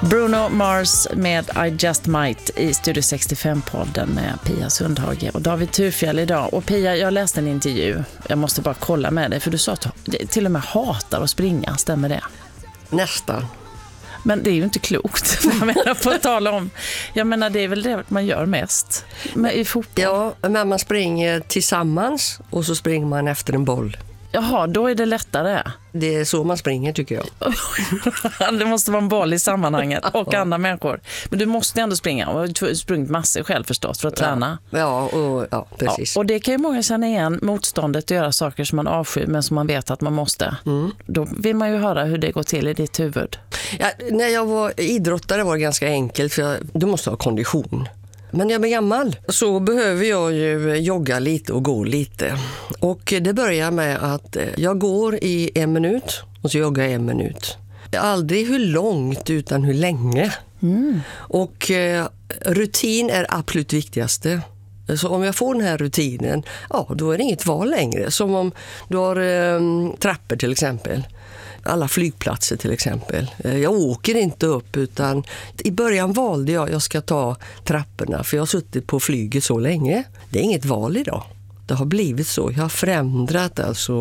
Bruno Mars med I Just Might i Studio 65-podden med Pia Sundhage och David Thurfjell idag. Och Pia, jag läste en intervju. Jag måste bara kolla med dig, för du sa att du till och med hatar att springa. Stämmer det? Nästan. Men det är ju inte klokt. Jag menar, på tal om, jag menar, det är väl det man gör mest i fotboll. Ja, men man springer tillsammans och så springer man efter en boll. Jaha, då är det lättare. Det är så man springer, tycker jag. Det måste vara en boll i sammanhanget och andra människor. Men du måste ändå springa, och du har sprungit massor själv förstås för att träna. Ja, precis. Ja, och det kan ju många känna igen, motståndet att göra saker som man avskyr men som man vet att man måste. Då vill man ju höra hur det går till i ditt huvud. Ja, när jag var idrottare var det ganska enkelt, för du måste ha kondition. Men när jag blir gammal så behöver jag ju jogga lite och gå lite. Och det börjar med att jag går i 1 minut och så joggar jag 1 minut. Aldrig hur långt utan hur länge. Och rutin är absolut viktigaste. Så om jag får den här rutinen, ja, då är det inget val längre. Som om du har trappor till exempel. Alla flygplatser till exempel. Jag åker inte upp, utan i början valde jag ska ta trapporna, för jag har suttit på flyget så länge. Det är inget val idag. Det har blivit så. Jag har förändrat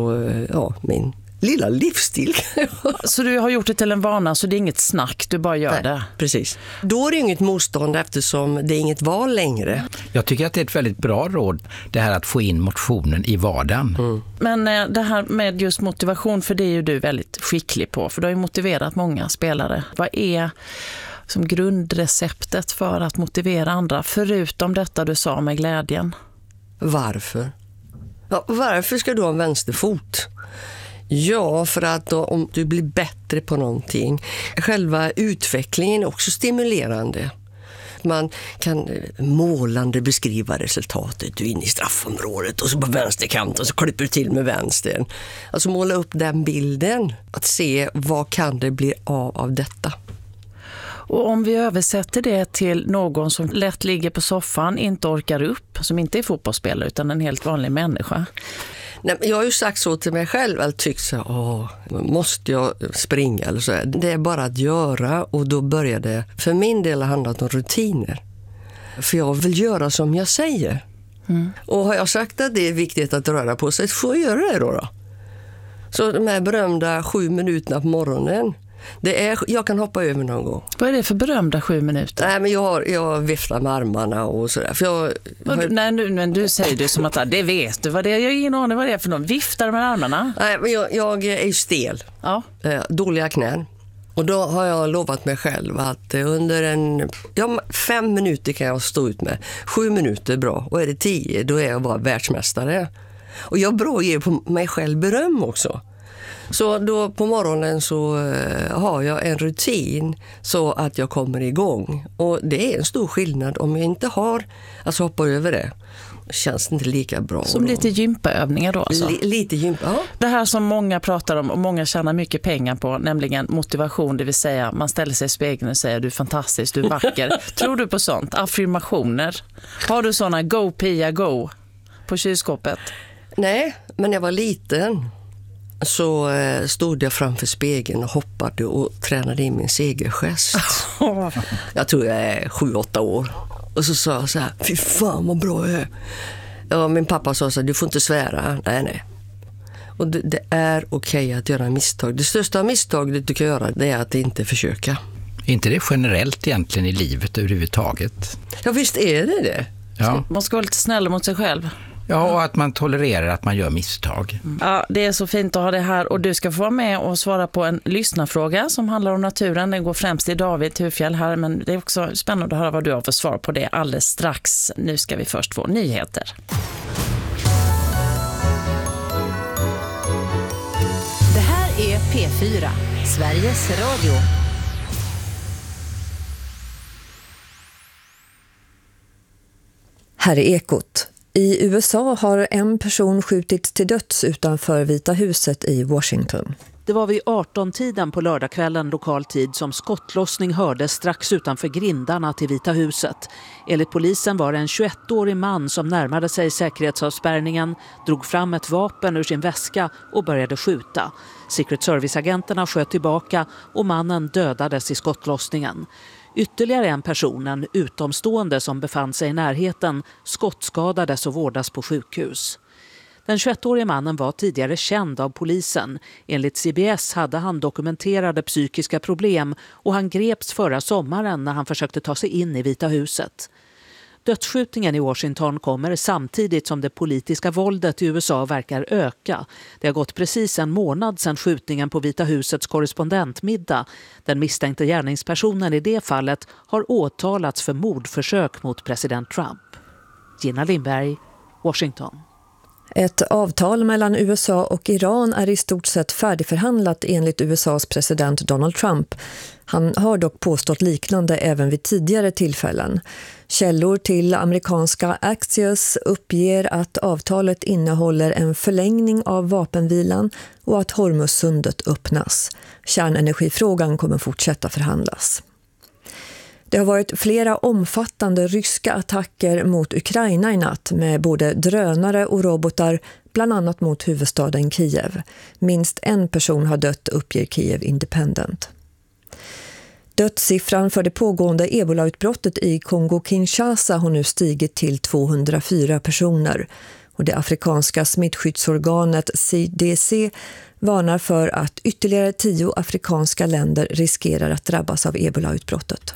min lilla livsstil. Så du har gjort det till en vana, så det är inget snack, du bara gör det. Precis. Då är det inget motstånd, eftersom det är inget val längre. Jag tycker att det är ett väldigt bra råd, det här att få in motionen i vardagen. Men det här med just motivation, för det är ju du väldigt skicklig på, för du har ju motiverat många spelare. Vad är som grundreceptet för att motivera andra, förutom detta du sa med glädjen? Varför? Ja, varför ska du ha en vänsterfot? Ja, för att om du blir bättre på någonting, själva utvecklingen är också stimulerande. Man kan målande beskriva resultatet. Du är inne i straffområdet och så på vänsterkant och så klipper du till med vänstern. Alltså måla upp den bilden. Att se vad kan det bli av detta. Och om vi översätter det till någon som lätt ligger på soffan, inte orkar upp, som inte är fotbollsspelare utan en helt vanlig människa. Nej, jag har ju sagt så till mig själv, eller tyckt så, måste jag springa eller så. Det är bara att göra, och då börjar det för min del handlat om rutiner. För jag vill göra som jag säger. Och har jag sagt att det är viktigt att röra på sig, så får jag göra det då. Så de här berömda 7 minuterna på morgonen, jag kan hoppa över någon gång. Vad är det för berömda 7 minuter? Nej, men jag viftar med armarna och sådär. Men du säger det som att det vet du vad det är. Jag har ingen aning vad det är för någon. Viftar med armarna? Nej, men jag är ju stel. Ja. Dåliga knän. Och då har jag lovat mig själv att under 5 minuter kan jag stå ut med. 7 minuter är bra. Och är det 10, då är jag bara världsmästare. Och jag ger på mig själv beröm också. Så då på morgonen så har jag en rutin så att jag kommer igång. Och det är en stor skillnad om jag inte har, alltså hoppar över det. Känns det inte lika bra. Som lite gympaövningar då alltså? Lite gympa, ja. Det här som många pratar om och många tjänar mycket pengar på, nämligen motivation, det vill säga man ställer sig i spegeln och säger du är fantastisk, du är vacker. Tror du på sånt? Affirmationer? Har du såna go Pia go på kylskåpet? Nej, men när jag var liten så stod jag framför spegeln och hoppade och tränade in min segergest. Jag tror jag är 7-8 år. Och så sa jag så här, fy fan vad bra jag är. Ja, min pappa sa så här, du får inte svära. Nej. Och det är okej att göra misstag. Det största misstaget du kan göra, det är att inte försöka. Är inte det generellt egentligen i livet överhuvudtaget? Ja, visst är det. Ja. Man ska vara lite snäll mot sig själv. Ja, och att man tolererar att man gör misstag. Ja, det är så fint att ha det här. Och du ska få vara med och svara på en lyssnarfråga som handlar om naturen. Den går främst till David Thurfjell här, men det är också spännande att höra vad du har för svar på det alldeles strax. Nu ska vi först få nyheter. Det här är P4, Sveriges Radio. Här är Ekot. I USA har en person skjutits till döds utanför Vita huset i Washington. Det var vid 18-tiden på lördagskvällen lokal tid som skottlossning hördes strax utanför grindarna till Vita huset. Enligt polisen var det en 21-årig man som närmade sig säkerhetsavspärrningen, drog fram ett vapen ur sin väska och började skjuta. Secret Service-agenterna sköt tillbaka och mannen dödades i skottlossningen. Ytterligare en person, en utomstående som befann sig i närheten, skottskadades och vårdas på sjukhus. Den 21-årige mannen var tidigare känd av polisen. Enligt CBS hade han dokumenterade psykiska problem och han greps förra sommaren när han försökte ta sig in i Vita huset. Dödsskjutningen i Washington kommer samtidigt som det politiska våldet i USA verkar öka. Det har gått precis en månad sedan skjutningen på Vita husets korrespondentmiddag. Den misstänkte gärningspersonen i det fallet har åtalats för mordförsök mot president Trump. Gina Lindberg, Washington. Ett avtal mellan USA och Iran är i stort sett färdigförhandlat enligt USAs president Donald Trump. Han har dock påstått liknande även vid tidigare tillfällen. Källor till amerikanska Axios uppger att avtalet innehåller en förlängning av vapenvilan och att Hormuzsundet öppnas. Kärnenergifrågan kommer fortsätta förhandlas. Det har varit flera omfattande ryska attacker mot Ukraina i natt med både drönare och robotar, bland annat mot huvudstaden Kiev. Minst en person har dött, uppger Kiev Independent. Dödssiffran för det pågående Ebola-utbrottet i Kongo-Kinshasa har nu stigit till 204 personer. Och det afrikanska smittskyddsorganet CDC varnar för att ytterligare 10 afrikanska länder riskerar att drabbas av Ebola-utbrottet.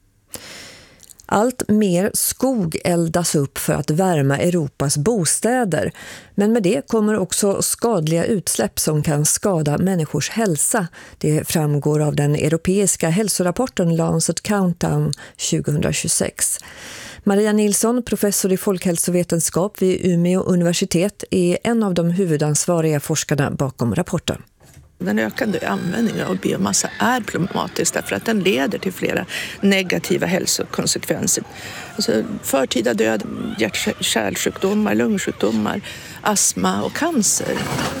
Allt mer skog eldas upp för att värma Europas bostäder. Men med det kommer också skadliga utsläpp som kan skada människors hälsa. Det framgår av den europeiska hälsorapporten Lancet Countdown 2026. Maria Nilsson, professor i folkhälsovetenskap vid Umeå universitet, är en av de huvudansvariga forskarna bakom rapporten. Den ökande användningen av biomassa är problematisk därför att den leder till flera negativa hälsokonsekvenser. Alltså förtida död, hjärt-kärlsjukdomar, lungsjukdomar, astma och cancer.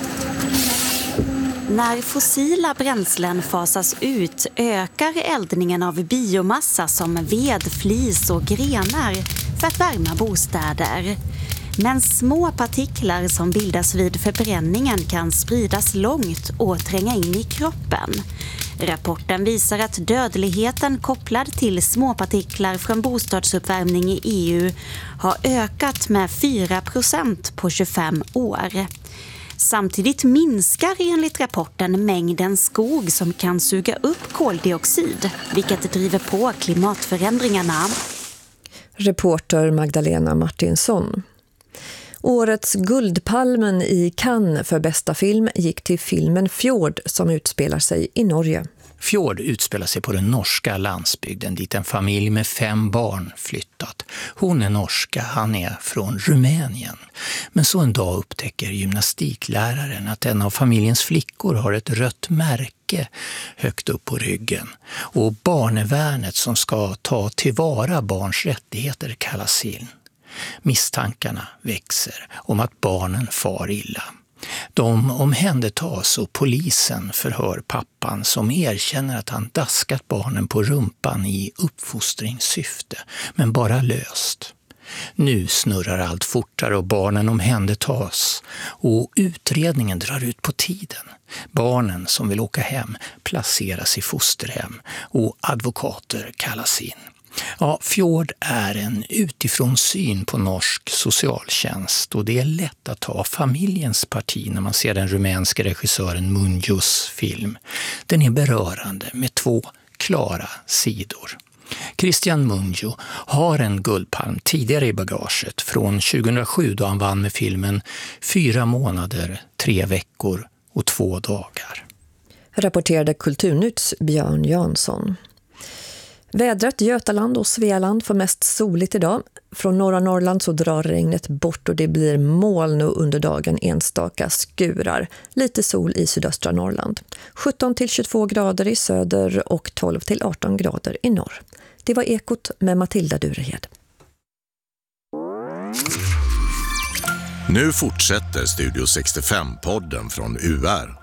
När fossila bränslen fasas ut ökar eldningen av biomassa som ved, flis och grenar för att värma bostäder. Men små partiklar som bildas vid förbränningen kan spridas långt och tränga in i kroppen. Rapporten visar att dödligheten kopplad till småpartiklar från bostadsuppvärmning i EU har ökat med 4% på 25 år. Samtidigt minskar enligt rapporten mängden skog som kan suga upp koldioxid, vilket driver på klimatförändringarna. Reporter Magdalena Martinsson. Årets Guldpalmen i Cannes för bästa film gick till filmen Fjord som utspelar sig i Norge. Fjord utspelar sig på den norska landsbygden dit en familj med 5 barn flyttat. Hon är norska, han är från Rumänien. Men så en dag upptäcker gymnastikläraren att en av familjens flickor har ett rött märke högt upp på ryggen. Och barnevärnet som ska ta tillvara barns rättigheter kallas in. Misstankarna växer om att barnen far illa. De omhändertas och polisen förhör pappan som erkänner att han daskat barnen på rumpan i uppfostringssyfte, men bara löst. Nu snurrar allt fortare och barnen omhändertas och utredningen drar ut på tiden. Barnen som vill åka hem placeras i fosterhem och advokater kallas in. Ja, Fjord är en utifrån syn på norsk socialtjänst och det är lätt att ta familjens parti när man ser den rumänska regissören Munjos film. Den är berörande med 2 klara sidor. Christian Munjo har en guldpalm tidigare i bagaget från 2007 då han vann med filmen 4 månader, 3 veckor och 2 dagar. Rapporterade Kulturnytts Björn Jansson. Vädret Götaland och Svealand får mest soligt idag. Från norra Norrland så drar regnet bort och det blir moln och under dagen enstaka skurar. Lite sol i sydöstra Norrland. 17-22 grader i söder och 12-18 grader i norr. Det var Ekot med Matilda Durehed. Nu fortsätter Studio 65-podden från UR.